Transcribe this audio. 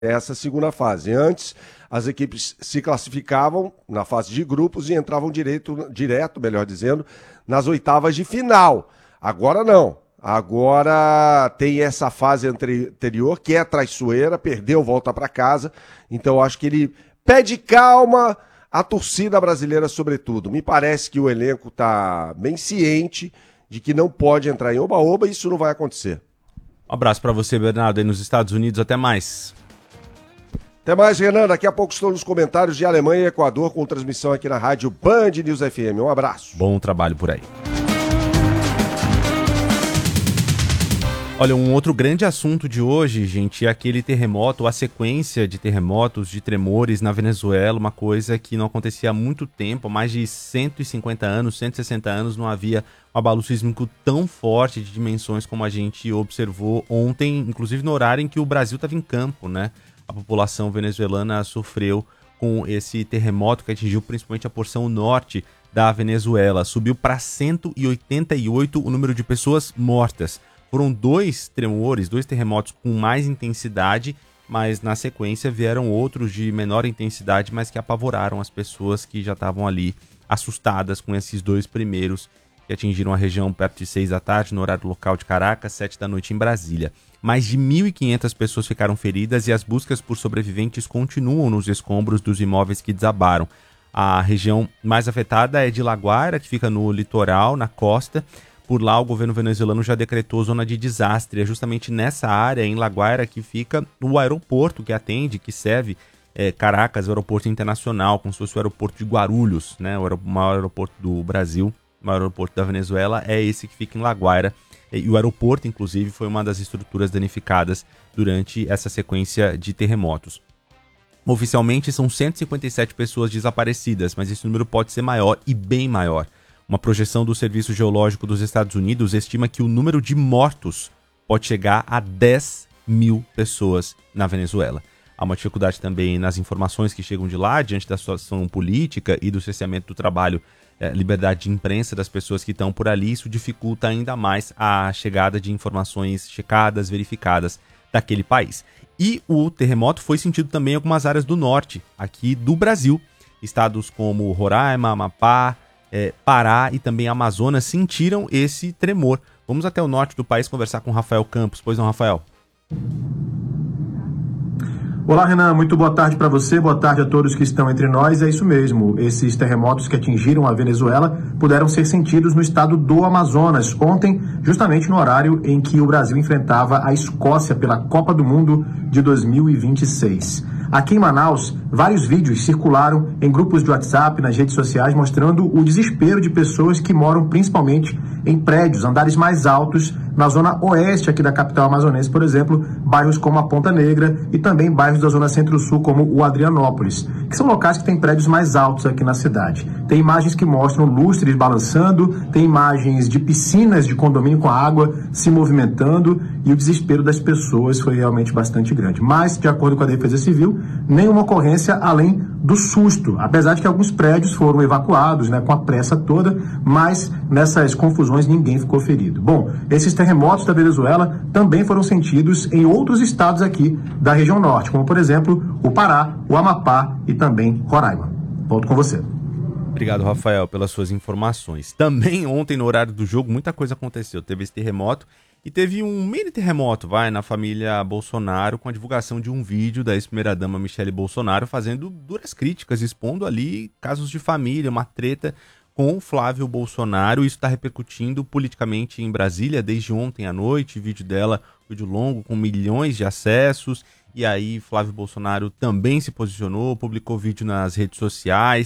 essa segunda fase. Antes, as equipes se classificavam na fase de grupos e entravam direto, melhor dizendo, nas oitavas de final. Agora não. Agora tem essa fase anterior que é traiçoeira, perdeu, volta para casa. Então eu acho que ele pede calma a torcida brasileira, sobretudo. Me parece que o elenco está bem ciente de que não pode entrar em oba-oba e isso não vai acontecer. Um abraço para você, Bernardo, aí nos Estados Unidos. Até mais. Até mais, Renan. Daqui a pouco estou nos comentários de Alemanha e Equador com transmissão aqui na rádio Band News FM. Um abraço. Bom trabalho por aí. Olha, um outro grande assunto de hoje, gente, é aquele terremoto, a sequência de terremotos, de tremores na Venezuela, uma coisa que não acontecia há muito tempo, há mais de 150 anos, 160 anos, não havia um abalo sísmico tão forte de dimensões como a gente observou ontem, inclusive no horário em que o Brasil estava em campo, né? A população venezuelana sofreu com esse terremoto que atingiu principalmente a porção norte da Venezuela. Subiu para 188 o número de pessoas mortas. Foram dois terremotos com mais intensidade, mas na sequência vieram outros de menor intensidade, mas que apavoraram as pessoas que já estavam ali assustadas com esses dois primeiros, que atingiram a região perto de 6 da tarde, no horário local de Caracas, 7 da noite em Brasília. Mais de 1.500 pessoas ficaram feridas e as buscas por sobreviventes continuam nos escombros dos imóveis que desabaram. A região mais afetada é de La Guaira, que fica no litoral, na costa. Por lá, o governo venezuelano já decretou zona de desastre. É justamente nessa área, em La Guaira, que fica o aeroporto que atende, que serve Caracas, o aeroporto internacional, como se fosse o aeroporto de Guarulhos, né? O maior aeroporto do Brasil, o maior aeroporto da Venezuela, é esse que fica em La Guaira. E o aeroporto, inclusive, foi uma das estruturas danificadas durante essa sequência de terremotos. Oficialmente, são 157 pessoas desaparecidas, mas esse número pode ser maior e bem maior. Uma projeção do Serviço Geológico dos Estados Unidos estima que o número de mortos pode chegar a 10 mil pessoas na Venezuela. Há uma dificuldade também nas informações que chegam de lá, diante da situação política e do cerceamento do trabalho, liberdade de imprensa das pessoas que estão por ali. Isso dificulta ainda mais a chegada de informações checadas, verificadas daquele país. E o terremoto foi sentido também em algumas áreas do norte, aqui do Brasil. Estados como Roraima, Amapá, Pará e também Amazonas sentiram esse tremor. Vamos até o norte do país conversar com Rafael Campos. Pois não, Rafael? Olá, Renan. Muito boa tarde para você. Boa tarde a todos que estão entre nós. É isso mesmo. Esses terremotos que atingiram a Venezuela puderam ser sentidos no estado do Amazonas ontem, justamente no horário em que o Brasil enfrentava a Escócia pela Copa do Mundo de 2026. Aqui em Manaus, vários vídeos circularam em grupos de WhatsApp, nas redes sociais, mostrando o desespero de pessoas que moram principalmente em prédios, andares mais altos, na zona oeste aqui da capital amazonense, por exemplo, bairros como a Ponta Negra e também bairros da zona centro-sul, como o Adrianópolis, que são locais que têm prédios mais altos aqui na cidade. Tem imagens que mostram lustres balançando, tem imagens de piscinas de condomínio com a água se movimentando, e o desespero das pessoas foi realmente bastante grande. Mas, de acordo com a Defesa Civil, nenhuma ocorrência além do susto, apesar de que alguns prédios foram evacuados, né, com a pressa toda, mas nessas confusões ninguém ficou ferido. Bom, esses terremotos da Venezuela também foram sentidos em outros estados aqui da região norte, como por exemplo o Pará, o Amapá e também Roraima. Volto com você. Obrigado, Rafael, pelas suas informações. Também ontem, no horário do jogo, muita coisa aconteceu. Teve esse terremoto e teve um mini terremoto, na família Bolsonaro, com a divulgação de um vídeo da ex-primeira-dama Michele Bolsonaro fazendo duras críticas, expondo ali casos de família, uma treta com Flávio Bolsonaro. Isso está repercutindo politicamente em Brasília desde ontem à noite. Vídeo dela, vídeo longo, com milhões de acessos. E aí Flávio Bolsonaro também se posicionou, publicou vídeo nas redes sociais.